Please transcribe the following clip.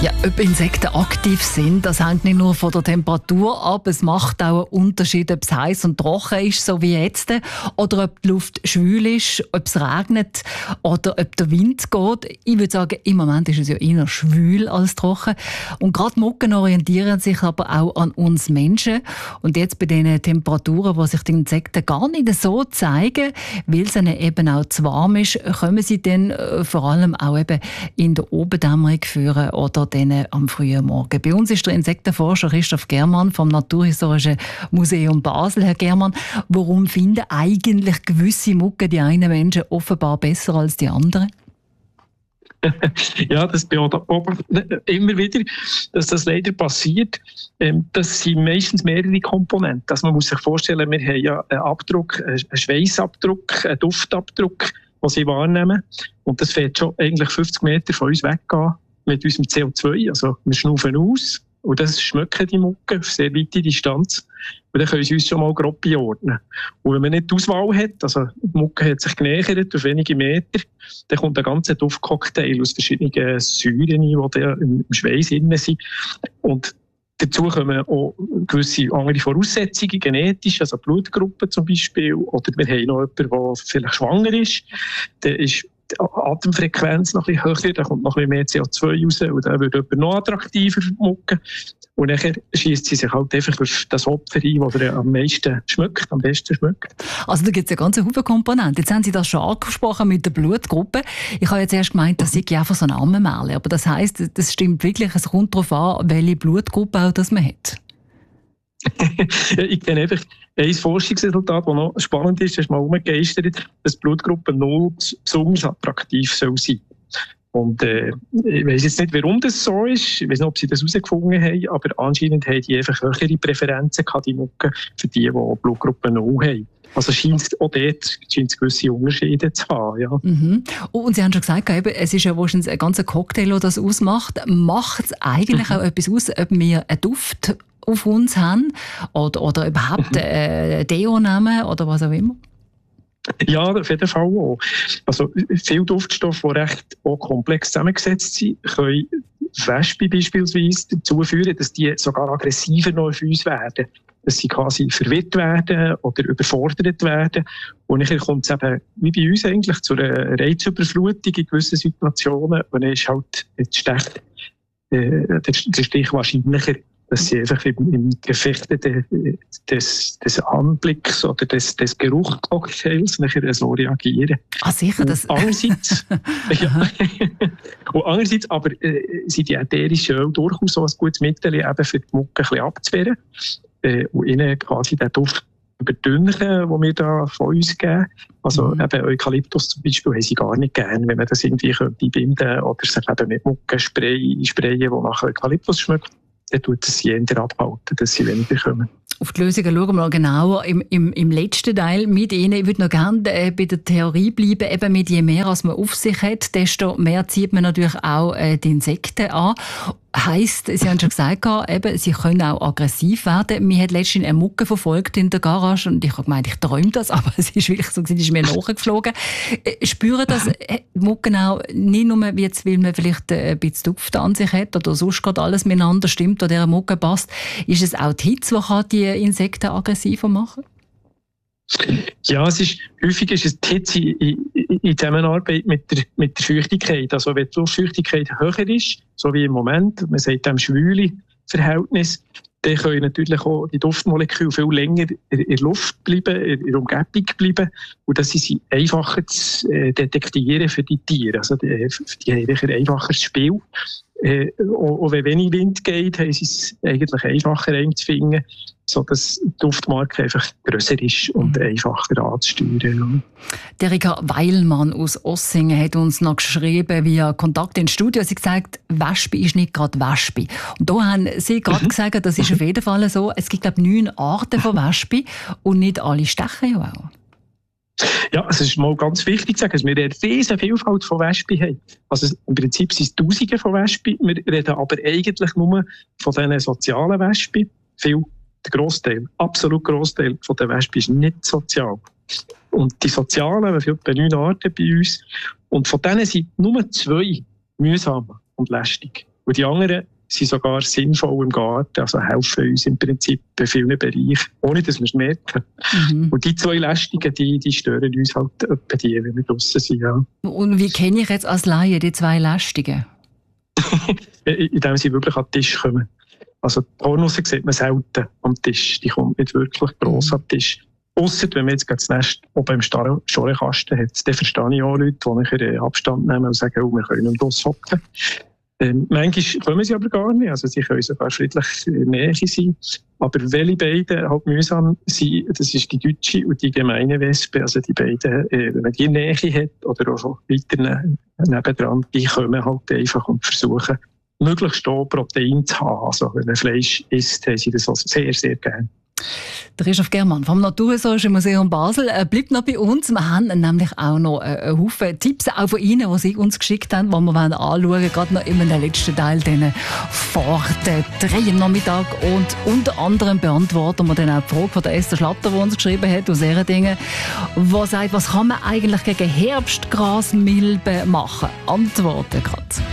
Ja, ob Insekten aktiv sind, das hängt nicht nur von der Temperatur ab. Es macht auch einen Unterschied, ob es heiß und trocken ist, so wie jetzt, oder ob die Luft schwül ist, ob es regnet oder ob der Wind geht. Ich würde sagen, im Moment ist es ja eher schwül als trocken. Und gerade Mücken orientieren sich aber auch an uns Menschen. Und jetzt bei diesen Temperaturen, wo sich die Insekten gar nicht so zeigen, weil es ihnen eben auch zu warm ist, kommen sie dann vor allem auch eben in der Obendämmerung führen oder dann am frühen Morgen. Bei uns ist der Insektenforscher Christoph Germann vom Naturhistorischen Museum Basel. Herr Germann, warum finden eigentlich gewisse Mücken die einen Menschen offenbar besser als die anderen? Ja, das beobachten immer wieder, dass das leider passiert. Das sind meistens mehrere Komponenten. Also man muss sich vorstellen, wir haben ja einen Abdruck, einen Schweissabdruck, einen Duftabdruck, den sie wahrnehmen. Und das fährt schon eigentlich 50 Meter von uns weggehen mit unserem CO2. Also wir schnaufen aus und das schmecken die Mücken auf sehr weite Distanz. Und dann können sie uns schon mal grob einordnen. Und wenn man nicht die Auswahl hat, also die Mucke hat sich genähert auf wenige Meter, dann kommt ein ganzer Duftcocktail aus verschiedenen Säuren, die im Schweiß drin sind. Und dazu kommen auch gewisse andere Voraussetzungen, genetisch, also Blutgruppen zum Beispiel. Oder wir haben noch jemanden, der vielleicht schwanger ist. Der ist die Atemfrequenz noch ein bisschen höher, da kommt noch ein bisschen mehr CO2 raus und dann wird jemand noch attraktiver mucken. Und dann schießt sie sich halt einfach auf das Opfer ein, das er am meisten schmeckt, am besten schmeckt. Also da gibt es eine ganze Haufen Komponenten. Jetzt haben Sie das schon angesprochen mit der Blutgruppe. Ich habe jetzt erst gemeint, das sei einfach so ein Ammenmärchen. Aber das heisst, das stimmt wirklich, es kommt darauf an, welche Blutgruppe auch das man hat. Ich kenne einfach ein Forschungsresultat, das noch spannend ist, das ist mal umgegeistert, dass Blutgruppe 0 besonders attraktiv soll sein. Und ich weiss jetzt nicht, warum das so ist. Ich weiss nicht, ob sie das herausgefunden haben, aber anscheinend haben die einfach höhere Präferenzen gehabt, die Mücken, für die Blutgruppe 0 haben. Also scheint es auch dort gewisse Unterschiede zu haben. Ja. Mhm. Und Sie haben schon gesagt, es ist ja wahrscheinlich ein ganzer Cocktail, der das ausmacht. Macht es eigentlich auch etwas aus, ob wir einen Duft auf uns haben oder überhaupt Deo nehmen oder was auch immer? Ja, auf jeden Fall auch. Also viele Duftstoffe, die recht auch komplex zusammengesetzt sind, können Wespen beispielsweise dazu führen, dass die sogar aggressiver noch auf uns werden. Dass sie quasi verwirrt werden oder überfordert werden. Und dann kommt es eben, wie bei uns eigentlich, zu einer Reizüberflutung in gewissen Situationen. Und dann ist halt der Stich wahrscheinlicher, dass sie einfach im Gefecht des Anblicks oder des Geruchcocktails nachher so reagieren. Ah, sicher. Das andererseits, und andererseits aber sind die ätherischen Öle durchaus auch ein gutes Mittel, eben für die Mücken ein bisschen abzuwehren und ihnen quasi den Duft überdünnen, den wir da von uns geben. Also eben Eukalyptus zum Beispiel haben sie gar nicht gern, wenn man das irgendwie binden oder sich eben mit Mückenspray sprayen, die nach Eukalyptus schmeckt. Dann tut es sie eher abhalten, dass sie weniger kommen. Auf die Lösungen schauen wir noch genauer im letzten Teil mit Ihnen. Ich würde noch gerne bei der Theorie bleiben, eben mit je mehr als man auf sich hat, desto mehr zieht man natürlich auch die Insekten an. Heisst, Sie haben schon gesagt, eben, sie können auch aggressiv werden. Mir hat letztens eine Mucke verfolgt in der Garage und ich habe gemeint, ich träume das, aber es ist wirklich so, sie ist mir nachgeflogen. Spüren das Mucken auch nicht nur, jetzt, weil man vielleicht ein bisschen Duft an sich hat oder sonst gerade alles miteinander stimmt oder der Mucke passt. Ist es auch die Hitze, die Insekten aggressiver machen? Ja, häufig ist es die Hitze in Zusammenarbeit mit der Feuchtigkeit. Also wenn die Luftfeuchtigkeit höher ist, so wie im Moment, man sagt dem schwüle Verhältnis, dann können natürlich auch die Duftmoleküle viel länger in der Luft bleiben, in der Umgebung bleiben. Und das ist einfacher zu detektieren für die Tiere. Also die haben ein einfacheres Spiel. Auch wenn wenig Wind geht, haben sie es eigentlich einfacher einzufinden, sodass die Duftmarke einfach grösser ist und einfacher anzusteuern. Der Erika Weilmann aus Ossingen hat uns noch geschrieben via Kontakt ins Studio. Sie hat gesagt, Wespe ist nicht gerade Wespe. Und da haben Sie gerade gesagt, das ist auf jeden Fall so. Es gibt, glaube ich, 9 Arten von Wespe und nicht alle stechen ja auch. Ja, es ist mal ganz wichtig zu sagen, dass wir eine riesige Vielfalt von Wespen haben. Also im Prinzip sind es Tausende von Wespen. Wir reden aber eigentlich nur von diesen sozialen Wespen. Der Grossteil, absolut Grossteil von den Wespen ist nicht sozial. Und die sozialen, wir haben etwa 9 Arten bei uns. Und von denen sind nur 2 mühsam und lästig. Und die anderen sind sogar sinnvoll im Garten, also helfen uns im Prinzip bei vielen Bereichen, ohne dass wir es merken. Und die 2 Lästigen, die stören uns halt etwa die, wenn wir draussen sind. Ja. Und wie kenne ich jetzt als Laie die 2 Lästigen? Indem sie wirklich an den Tisch kommen. Also die Pornos sieht man selten am Tisch, die kommt nicht wirklich gross an den Tisch. Ausser wenn man jetzt das Nest oben im Schorekasten hat, dann verstehe ich auch Leute, die nachher Abstand nehmen und sagen, oh, wir können nicht draus hocken. Manchmal kommen sie aber gar nicht, also sie können sogar friedlich in der Nähe sein. Aber welche beiden halt mühsam sind, das ist die deutsche und die gemeine Wespe, also die beiden, wenn man die Nähe hat oder auch weiter nebendran, die kommen halt einfach und versuchen, möglichst auch Protein zu haben. Also wenn man Fleisch isst, haben sie das also sehr, sehr gerne. Der Christoph Germann vom Naturhistorischen Museum Basel bleibt noch bei uns. Wir haben nämlich auch noch einen Haufen Tipps auch von Ihnen, die Sie uns geschickt haben, die wir anschauen wollen, gerade noch in den letzten Teil, diesen vor der 3 am Nachmittag. Und unter anderem beantworten wir dann auch die Frage von der Esther Schlatter, die uns geschrieben hat, aus Ehredingen, die sagt, was kann man eigentlich gegen Herbstgrasmilben machen? Antworten gerade.